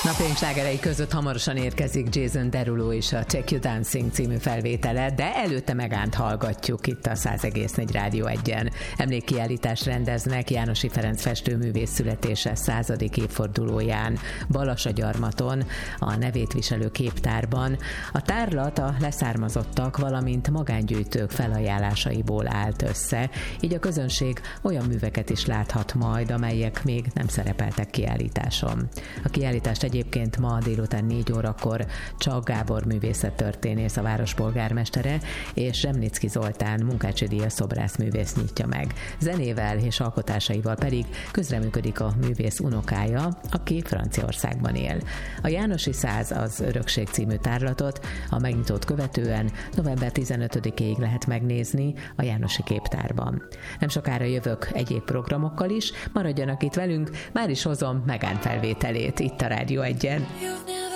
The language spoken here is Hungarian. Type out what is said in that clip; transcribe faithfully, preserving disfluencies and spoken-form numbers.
Napjaink slágerei között hamarosan érkezik Jason Derulo és a Take You Dancing című felvétele, de előtte Megánt hallgatjuk itt a száz egész négy Rádió egyen. Emlékkiállítást rendeznek Jánosi Ferenc festőművész születése századik évfordulóján Balassagyarmaton, a nevét viselő képtárban. A tárlat a leszármazottak, valamint magángyűjtők felajánlásaiból állt össze, így a közönség olyan műveket is láthat majd, amelyek még nem szerepeltek kiállításon. A kiállítást egyébként ma délután négy órakor Csák Gábor művészettörténész, a város polgármestere, és Zsemnicki Zoltán Munkácsi díjas szobrászművész nyitja meg. Zenével és alkotásaival pedig közreműködik a művész unokája, aki Franciaországban él. A Jánosi száz az Örökség című tárlatot a megnyitót követően november tizenötödikéig lehet megnézni a Jánosi képtárban. Nem sokára jövök egyéb programokkal is, maradjanak itt velünk, már is hozom Megán felvételét itt a Rádió egyen.